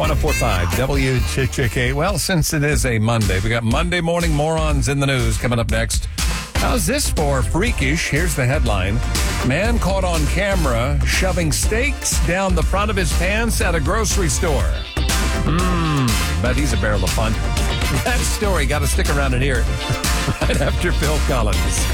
1045 WCHK. Well, since it is a Monday, we got Monday Morning Morons in the news coming up next. How's this for freakish? Here's the headline. Man caught on camera shoving steaks down the front of his pants at a grocery store. Bet he's a barrel of fun. That story, got to stick around and hear it right after Phil Collins.